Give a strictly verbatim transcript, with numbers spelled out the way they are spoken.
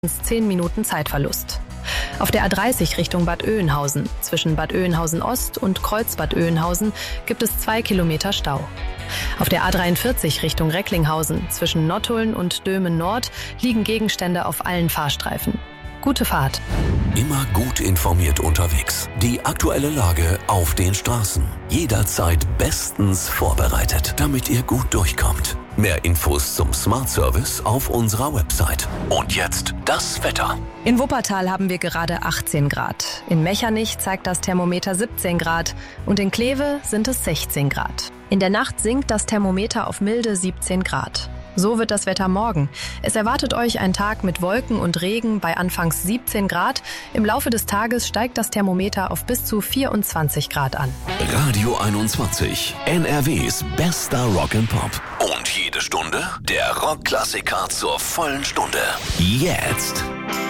zehn Minuten Zeitverlust. Auf der A dreißig Richtung Bad Oeynhausen, zwischen Bad Oeynhausen Ost und Kreuzbad Oeynhausen, gibt es zwei Kilometer Stau. Auf der A dreiundvierzig Richtung Recklinghausen, zwischen Nottuln und Dömen Nord, liegen Gegenstände auf allen Fahrstreifen. Gute Fahrt. Immer gut informiert unterwegs. Die aktuelle Lage auf den Straßen. Jederzeit bestens vorbereitet, damit ihr gut durchkommt. Mehr Infos zum Smart Service auf unserer Website. Und jetzt das Wetter. In Wuppertal haben wir gerade achtzehn Grad. In Mechernich zeigt das Thermometer siebzehn Grad und in Kleve sind es sechzehn Grad. In der Nacht sinkt das Thermometer auf milde siebzehn Grad. So wird das Wetter morgen. Es erwartet euch ein Tag mit Wolken und Regen bei anfangs siebzehn Grad. Im Laufe des Tages steigt das Thermometer auf bis zu vierundzwanzig Grad an. Radio einundzwanzig, N R Ws bester Rock and Pop. Und jede Stunde der Rockklassiker zur vollen Stunde. Jetzt